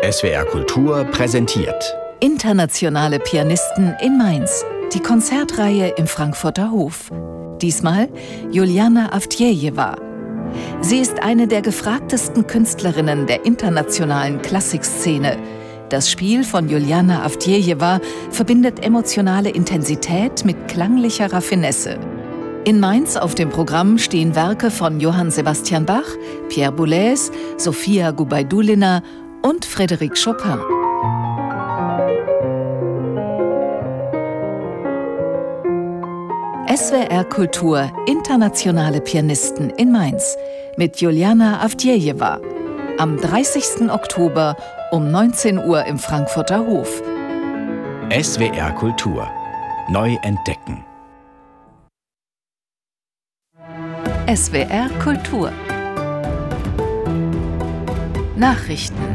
SWR Kultur präsentiert Internationale Pianisten in Mainz. Die Konzertreihe im Frankfurter Hof. Diesmal Juliana Avdjejewa. Sie ist eine der gefragtesten Künstlerinnen der internationalen Klassikszene. Das Spiel von Juliana Avdjejewa verbindet emotionale Intensität mit klanglicher Raffinesse. In Mainz auf dem Programm stehen Werke von Johann Sebastian Bach, Pierre Boulez, Sofia Gubaidulina und Frédéric Chopin. SWR Kultur Internationale Pianisten in Mainz mit Juliana Avdjejewa. Am 30. Oktober um 19 Uhr im Frankfurter Hof. SWR Kultur. Neu entdecken. SWR Kultur. Nachrichten.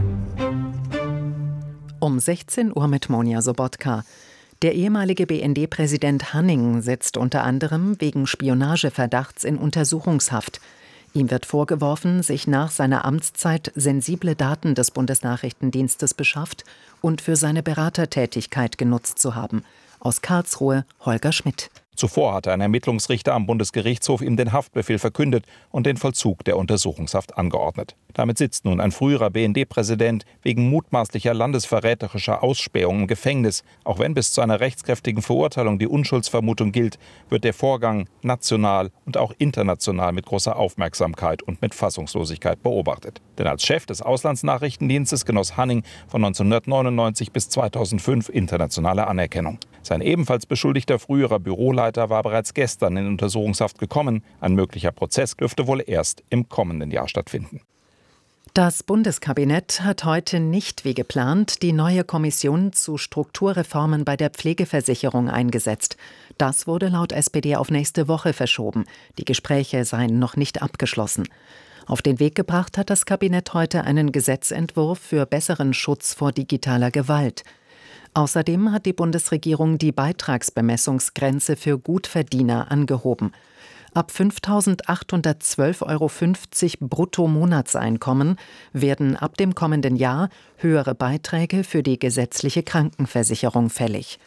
Um 16 Uhr mit Monja Sobotka. Der ehemalige BND-Präsident Hanning sitzt unter anderem wegen Spionageverdachts in Untersuchungshaft. Ihm wird vorgeworfen, sich nach seiner Amtszeit sensible Daten des Bundesnachrichtendienstes beschafft und für seine Beratertätigkeit genutzt zu haben. Aus Karlsruhe Holger Schmidt. Zuvor hatte ein Ermittlungsrichter am Bundesgerichtshof ihm den Haftbefehl verkündet und den Vollzug der Untersuchungshaft angeordnet. Damit sitzt nun ein früherer BND-Präsident wegen mutmaßlicher landesverräterischer Ausspähung im Gefängnis. Auch wenn bis zu einer rechtskräftigen Verurteilung die Unschuldsvermutung gilt, wird der Vorgang national und auch international mit großer Aufmerksamkeit und mit Fassungslosigkeit beobachtet. Denn als Chef des Auslandsnachrichtendienstes genoss Hanning von 1999 bis 2005 internationale Anerkennung. Sein ebenfalls beschuldigter früherer Büroleiter war bereits gestern in Untersuchungshaft gekommen. Ein möglicher Prozess dürfte wohl erst im kommenden Jahr stattfinden. Das Bundeskabinett hat heute nicht wie geplant die neue Kommission zu Strukturreformen bei der Pflegeversicherung eingesetzt. Das wurde laut SPD auf nächste Woche verschoben. Die Gespräche seien noch nicht abgeschlossen. Auf den Weg gebracht hat das Kabinett heute einen Gesetzentwurf für besseren Schutz vor digitaler Gewalt. Außerdem hat die Bundesregierung die Beitragsbemessungsgrenze für Gutverdiener angehoben. Ab 5.812,50 € Brutto-Monatseinkommen werden ab dem kommenden Jahr höhere Beiträge für die gesetzliche Krankenversicherung fällig.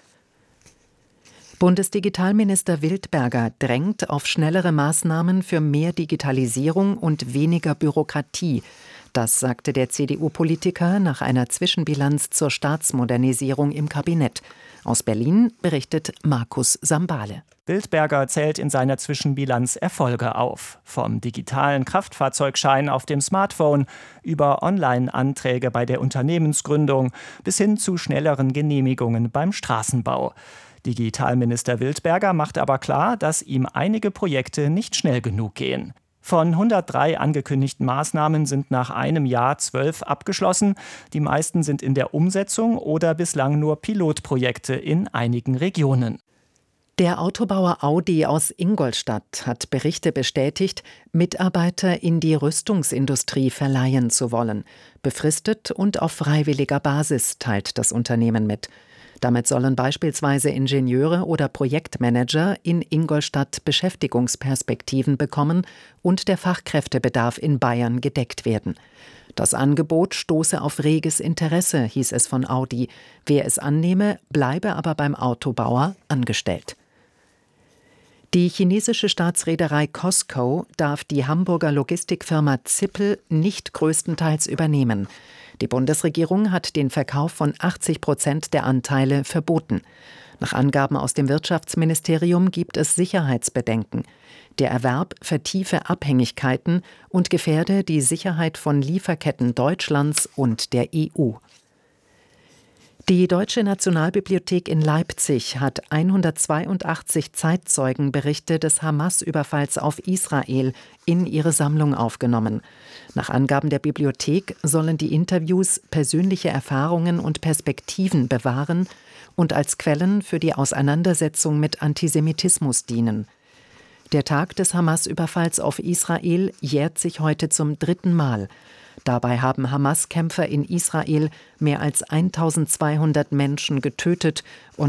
Bundesdigitalminister Wildberger drängt auf schnellere Maßnahmen für mehr Digitalisierung und weniger Bürokratie. Das sagte der CDU-Politiker nach einer Zwischenbilanz zur Staatsmodernisierung im Kabinett. Aus Berlin berichtet Markus Sambale. Wildberger zählt in seiner Zwischenbilanz Erfolge auf. Vom digitalen Kraftfahrzeugschein auf dem Smartphone über Online-Anträge bei der Unternehmensgründung bis hin zu schnelleren Genehmigungen beim Straßenbau. Digitalminister Wildberger macht aber klar, dass ihm einige Projekte nicht schnell genug gehen. Von 103 angekündigten Maßnahmen sind nach einem Jahr 12 abgeschlossen. Die meisten sind in der Umsetzung oder bislang nur Pilotprojekte in einigen Regionen. Der Autobauer Audi aus Ingolstadt hat Berichte bestätigt, Mitarbeiter in die Rüstungsindustrie verleihen zu wollen. Befristet und auf freiwilliger Basis, teilt das Unternehmen mit. Damit sollen beispielsweise Ingenieure oder Projektmanager in Ingolstadt Beschäftigungsperspektiven bekommen und der Fachkräftebedarf in Bayern gedeckt werden. Das Angebot stoße auf reges Interesse, hieß es von Audi. Wer es annehme, bleibe aber beim Autobauer angestellt. Die chinesische Staatsreederei COSCO darf die Hamburger Logistikfirma Zippel nicht größtenteils übernehmen. Die Bundesregierung hat den Verkauf von 80% der Anteile verboten. Nach Angaben aus dem Wirtschaftsministerium gibt es Sicherheitsbedenken. Der Erwerb vertiefe Abhängigkeiten und gefährde die Sicherheit von Lieferketten Deutschlands und der EU. Die Deutsche Nationalbibliothek in Leipzig hat 182 Zeitzeugenberichte des Hamas-Überfalls auf Israel in ihre Sammlung aufgenommen. Nach Angaben der Bibliothek sollen die Interviews persönliche Erfahrungen und Perspektiven bewahren und als Quellen für die Auseinandersetzung mit Antisemitismus dienen. Der Tag des Hamas-Überfalls auf Israel jährt sich heute zum 3. Mal. Dabei haben Hamas-Kämpfer in Israel mehr als 1200 Menschen getötet und